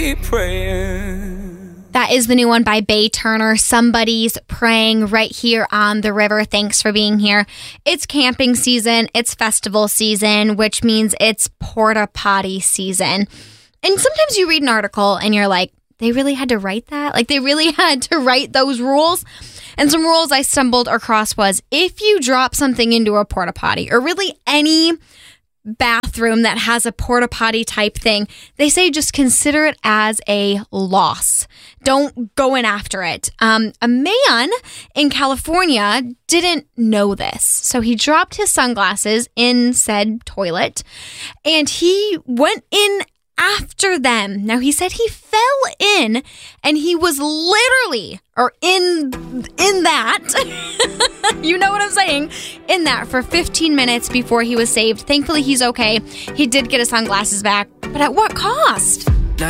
That is the new one by Bay Turner. Somebody's praying right here on the river. Thanks for being here. It's camping season. It's festival season, which means it's porta potty season. And sometimes you read an article and you're like, they really had to write that? Like, they really had to write those rules? And some rules I stumbled across was if you drop something into a porta potty, or really any bathroom that has a porta potty type thing, they say just consider it as a loss. Don't go in after it. A man in California didn't know this, so he dropped his sunglasses in said toilet and he went in after them. Now, he said he fell in and he was literally, or in that, you know what I'm saying, in that for 15 minutes before he was saved. Thankfully, he's okay. He did get his sunglasses back, but at what cost?